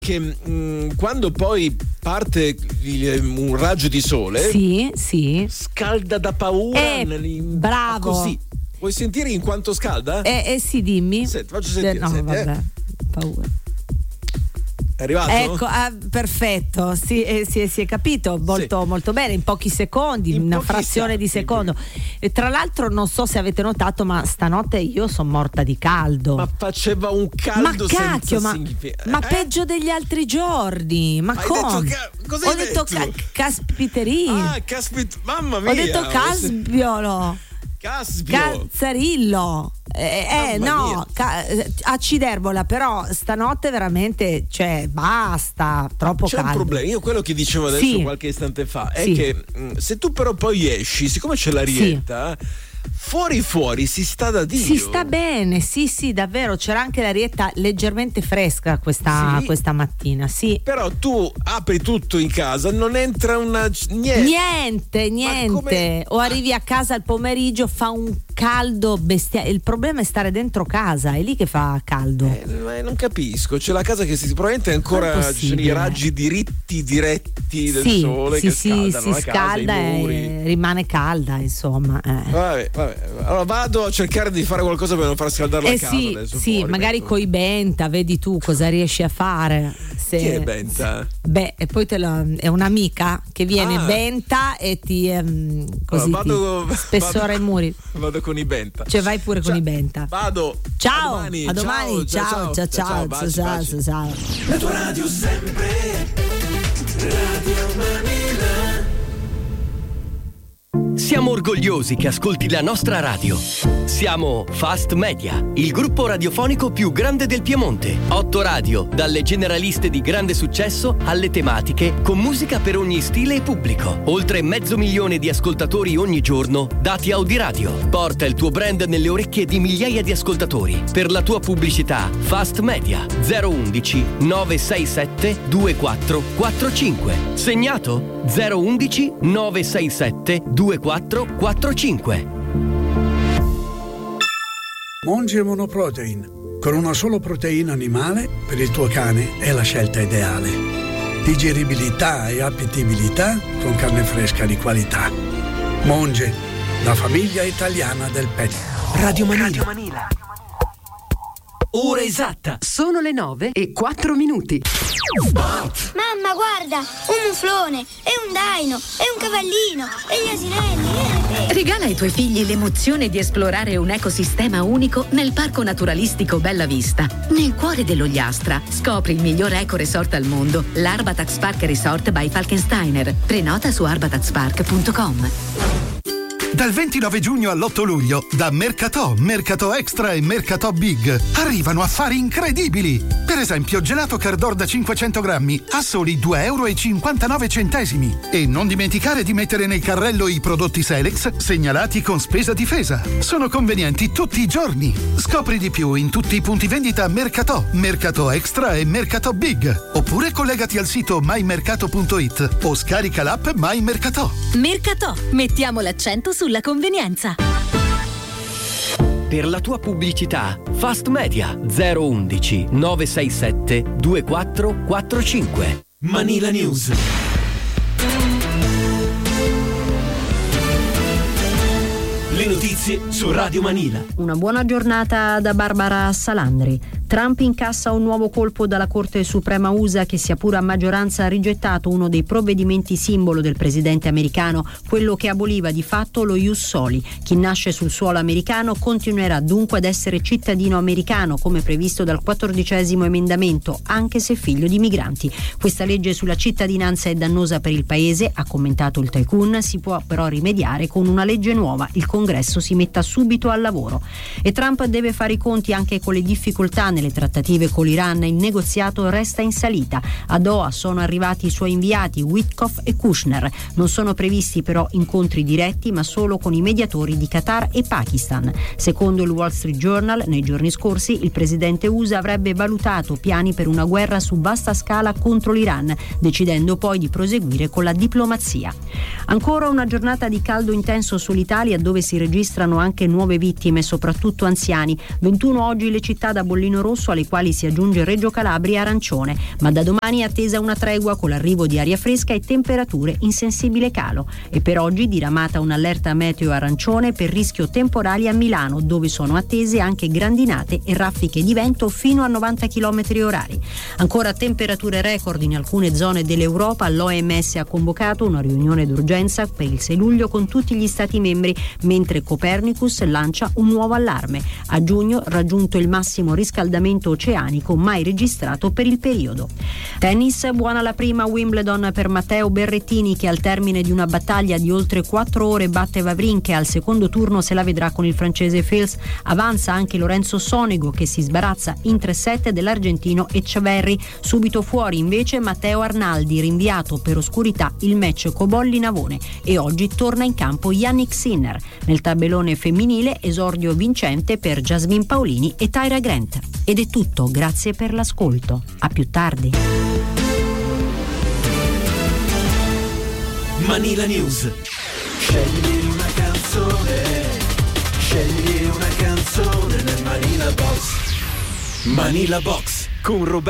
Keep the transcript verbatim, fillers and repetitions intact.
che mh, quando poi parte il, un raggio di sole, sì, sì, scalda da paura. Eh, nel, bravo. Così. Vuoi sentire in quanto scalda? Eh, eh sì, dimmi. Senti, faccio sentire. Eh, no, senti, vabbè, eh. paura. È arrivato? Ecco, ah, perfetto, sì, eh, si, è, si è capito molto, sì. molto bene, in pochi secondi, in una frazione di secondo. E tra l'altro non so se avete notato, ma stanotte io sono morta di caldo. Ma faceva un caldo ma cacchio, senza ma, significato. ma eh? peggio degli altri giorni. Ma hai come? Detto ca- cosa Ho hai detto, detto? Ca- caspiterini. Ah, caspit, mamma mia. Ho detto caspiolo. Caspio. Cazzarillo. Eh, eh no, ca- acciderbola, però stanotte veramente, cioè, basta, troppo C'è caldo. un problema, io quello che dicevo adesso sì. qualche istante fa è sì. che mh, se tu però poi esci, siccome c'è l'arietta, sì. fuori fuori si sta da Dio. Si sta bene, sì sì, davvero, c'era anche l'arietta leggermente fresca questa, sì. questa mattina, sì. Però tu apri tutto in casa, non entra una niente. Niente, niente. O arrivi a casa al pomeriggio, fa un caldo bestiale. Il problema è stare dentro casa, è lì che fa caldo. Eh, non capisco, c'è la casa che si, probabilmente ancora ci sono i raggi diritti diretti del sì, sole sì, che sì, scaldano si la casa, scalda i muri. E rimane calda, insomma. Eh. Vabbè, vabbè. Allora vado a cercare di fare qualcosa per non far scaldare la eh casa sì, adesso. Sì, fuori, magari metto. coi Benta, vedi tu cosa riesci a fare. Se, Chi è Benta? Beh, e poi te la, è un'amica che viene ah. Benta e ti ehm, così allora, vado, ti spessora vado, i muri. Vado con i Benta. Cioè vai pure ciao, con i Benta. Vado. Ciao, a domani. A domani. Ciao, ciao, ciao, ciao, ciao, baci, ciao, baci. ciao. La tua radio sempre, Radio Manila. Siamo orgogliosi che ascolti la nostra radio. Siamo Fast Media, il gruppo radiofonico più grande del Piemonte. Otto radio, dalle generaliste di grande successo alle tematiche, con musica per ogni stile e pubblico. Oltre mezzo milione di ascoltatori ogni giorno, dati Audiradio. Porta il tuo brand nelle orecchie di migliaia di ascoltatori. Per la tua pubblicità, Fast Media zero undici nove sei sette due quattro quattro cinque. Segnato zero undici nove sei sette due quattro quattro cinque. Monge Monoprotein. Con una solo proteina animale, per il tuo cane è la scelta ideale. Digeribilità e appetibilità con carne fresca di qualità. Monge, la famiglia italiana del pet. Radio Manila. Radio Manila. Ora esatta. Sono le nove e quattro minuti. Mamma, guarda, un muflone, e un daino, e un cavallino, e gli asinelli. Regala ai tuoi figli l'emozione di esplorare un ecosistema unico nel Parco Naturalistico Bella Vista. Nel cuore dell'Ogliastra scopri il miglior eco resort al mondo, l'Arbatax Park Resort by Falkensteiner. Prenota su arbatax park punto com. Dal ventinove giugno all'otto luglio, da Mercatò, Mercatò Extra e Mercatò Big arrivano affari incredibili. Per esempio, gelato Cardor da cinquecento grammi a soli due euro e cinquantanove centesimi. E non dimenticare di mettere nel carrello i prodotti Selex segnalati con spesa difesa. Sono convenienti tutti i giorni. Scopri di più in tutti i punti vendita Mercatò, Mercatò Extra e Mercatò Big. Oppure collegati al sito my mercato punto it o scarica l'app My Mercatò. Mercatò, mettiamo l'accento sulla convenienza. Per la tua pubblicità, Fast Media zero undici nove sei sette due quattro quattro cinque. Manila News. Le notizie su Radio Manila. Una buona giornata da Barbara Salandri. Trump incassa un nuovo colpo dalla Corte Suprema U S A che, sia pure a maggioranza, ha rigettato uno dei provvedimenti simbolo del presidente americano, quello che aboliva di fatto lo ius soli. Chi nasce sul suolo americano continuerà dunque ad essere cittadino americano, come previsto dal quattordicesimo emendamento, anche se figlio di migranti. Questa legge sulla cittadinanza è dannosa per il paese, ha commentato il tycoon, si può però rimediare con una legge nuova. Il Congresso si metta subito al lavoro. E Trump deve fare i conti anche con le difficoltà nelle trattative con l'Iran. Il negoziato resta in salita. A Doha sono arrivati i suoi inviati Witkoff e Kushner. Non sono previsti però incontri diretti, ma solo con i mediatori di Qatar e Pakistan. Secondo il Wall Street Journal, nei giorni scorsi il presidente U S A avrebbe valutato piani per una guerra su vasta scala contro l'Iran, decidendo poi di proseguire con la diplomazia. Ancora una giornata di caldo intenso sull'Italia, dove si registrano anche nuove vittime, soprattutto anziani. ventuno oggi le città da Bollino Rosso rosso, alle quali si aggiunge Reggio Calabria e arancione, ma da domani è attesa una tregua con l'arrivo di aria fresca e temperature in sensibile calo. E per oggi diramata un'allerta meteo arancione per rischio temporali a Milano, dove sono attese anche grandinate e raffiche di vento fino a novanta chilometri orari. Ancora temperature record in alcune zone dell'Europa. L'O M S ha convocato una riunione d'urgenza per il sei luglio con tutti gli stati membri, mentre Copernicus lancia un nuovo allarme. A giugno raggiunto il massimo riscaldamento oceanico mai registrato per il periodo. Tennis, buona la prima Wimbledon per Matteo Berrettini, che al termine di una battaglia di oltre quattro ore batte Wawrinka. Al secondo turno se la vedrà con il francese Fils. Avanza anche Lorenzo Sonego, che si sbarazza in tre set dell'argentino Etcheverry. Subito fuori invece Matteo Arnaldi, rinviato per oscurità il match Cobolli-Navone, e oggi torna in campo Yannick Sinner. Nel tabellone femminile esordio vincente per Jasmine Paolini e Tyra Grant. Ed è tutto, grazie per l'ascolto. A più tardi. Manila News. Scegli una canzone, scegli una canzone nel Manila Box. Manila Box con Roberto